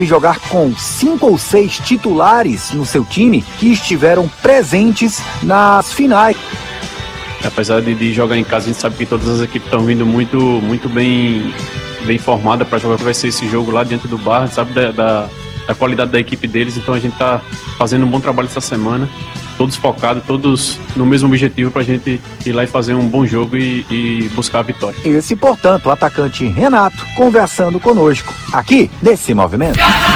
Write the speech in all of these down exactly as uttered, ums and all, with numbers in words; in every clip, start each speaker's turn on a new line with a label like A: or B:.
A: jogar com cinco ou seis titulares no seu time que estiveram presentes nas finais.
B: Apesar de, de jogar em casa, a gente sabe que todas as equipes estão vindo muito, muito bem, bem formadas para jogar. Vai ser esse jogo lá dentro do bar, sabe da, da, da qualidade da equipe deles. Então a gente está fazendo um bom trabalho essa semana, todos focados, todos no mesmo objetivo para a gente ir lá e fazer um bom jogo e, e buscar a vitória.
A: Esse, portanto, o atacante Renato conversando conosco aqui nesse movimento.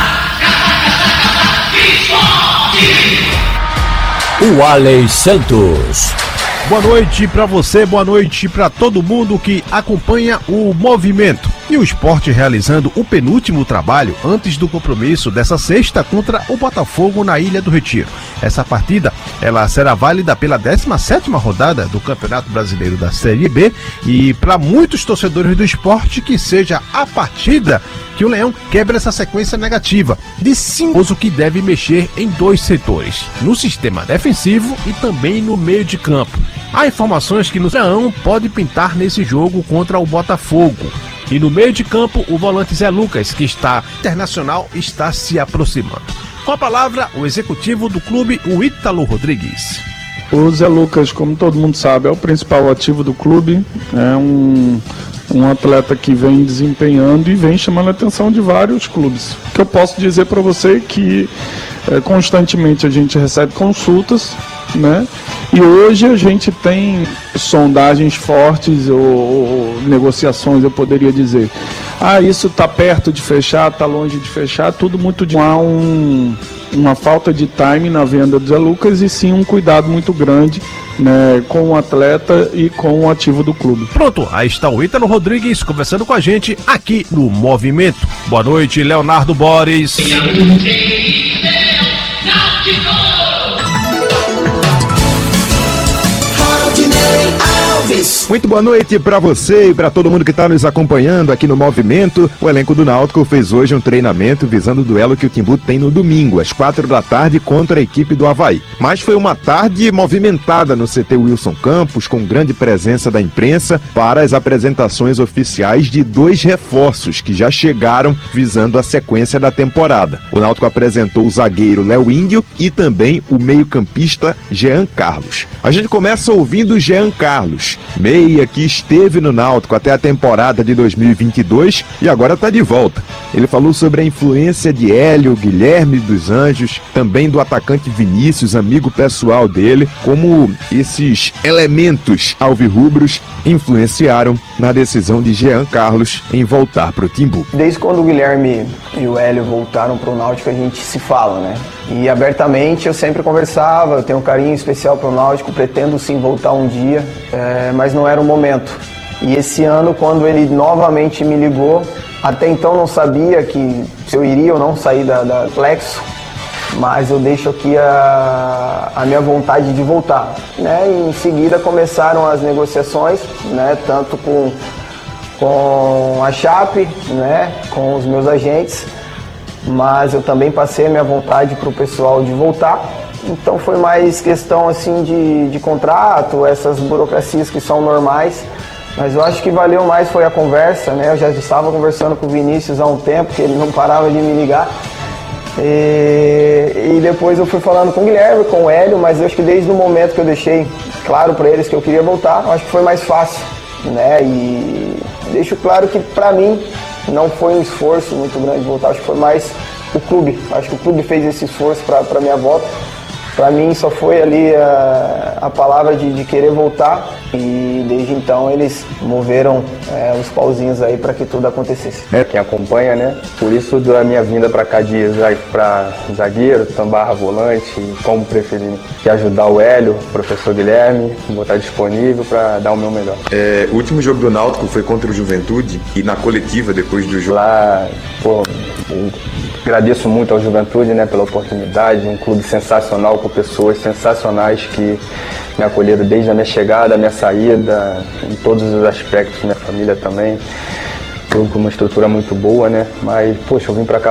C: O Alex Santos.
D: Boa noite para você, boa noite para todo mundo que acompanha o movimento. E o Sport realizando o penúltimo trabalho antes do compromisso dessa sexta contra o Botafogo na Ilha do Retiro. Essa partida, ela será válida pela décima sétima rodada do Campeonato Brasileiro da Série B e para muitos torcedores do Sport que seja a partida que o Leão quebra essa sequência negativa de cinco, que deve mexer em dois setores, no sistema defensivo e também no meio de campo. Há informações que o Leão pode pintar nesse jogo contra o Botafogo. E no meio de campo, o volante Zé Lucas, que está internacional, está se aproximando. Com a palavra, o executivo do clube, o Ítalo Rodrigues.
E: O Zé Lucas, como todo mundo sabe, é o principal ativo do clube. É um, um atleta que vem desempenhando e vem chamando a atenção de vários clubes. O que eu posso dizer para você é que é, constantemente a gente recebe consultas, né? E hoje a gente tem sondagens fortes ou, ou negociações, eu poderia dizer. Ah, isso está perto de fechar, está longe de fechar, tudo muito de... Não há um, uma falta de time na venda do Zé Lucas e sim um cuidado muito grande, né, com o atleta e com o ativo do clube.
D: Pronto, aí está o Ítalo Rodrigues conversando com a gente aqui no Movimento. Boa noite, Leonardo Boris.
F: Muito boa noite para você e para todo mundo que está nos acompanhando aqui no Movimento. O elenco do Náutico fez hoje um treinamento visando o duelo que o Timbu tem no domingo, às quatro da tarde, contra a equipe do Avaí. Mas foi uma tarde movimentada no C T Wilson Campos, com grande presença da imprensa para as apresentações oficiais de dois reforços que já chegaram visando a sequência da temporada. O Náutico apresentou o zagueiro Léo Índio e também o meio-campista Jean Carlos. A gente começa ouvindo Jean Carlos, meia que esteve no Náutico até a temporada de dois mil e vinte e dois e agora está de volta. Ele falou sobre a influência de Hélio, Guilherme dos Anjos, também do atacante Vinícius, amigo pessoal dele, como esses elementos alvirrubros influenciaram na decisão de Jean Carlos em voltar para o Timbu.
G: Desde quando o Guilherme e o Hélio voltaram para o Náutico, a gente se fala, né? E abertamente eu sempre conversava, eu tenho um carinho especial para o Náutico, pretendo sim voltar um dia, é, mas não era o momento. E esse ano, quando ele novamente me ligou, até então não sabia que se eu iria ou não sair da, da Flexo, mas eu deixo aqui a, a minha vontade de voltar, né? E em seguida começaram as negociações, né? Tanto com, com a Chape, né? Com os meus agentes, mas eu também passei a minha vontade para o pessoal de voltar. Então foi mais questão assim de, de contrato, essas burocracias que são normais, mas eu acho que valeu mais foi a conversa, né? Eu já estava conversando com o Vinícius há um tempo, que ele não parava de me ligar. E, e depois eu fui falando com o Guilherme, com o Hélio, mas eu acho que desde o momento que eu deixei claro para eles que eu queria voltar, eu acho que foi mais fácil, né? E deixo claro que para mim não foi um esforço muito grande voltar, acho que foi mais o clube, acho que o clube fez esse esforço para minha volta. Para mim só foi ali a, a palavra de, de querer voltar e desde então eles moveram é, os pauzinhos aí para que tudo acontecesse.
H: É quem acompanha, né? Por isso da minha vinda para cá de para zagueiro, tambarra volante, como preferir, que ajudar o Hélio, o professor Guilherme, vou estar disponível para dar o meu melhor.
I: É, o último jogo do Náutico foi contra o Juventude e na coletiva depois do jogo.
H: Lá, pô, agradeço muito ao Juventude, né, pela oportunidade, um clube sensacional com pessoas sensacionais que me acolheram desde a minha chegada, a minha saída, em todos os aspectos, minha família também, clube com uma estrutura muito boa, né, mas, poxa, eu vim pra cá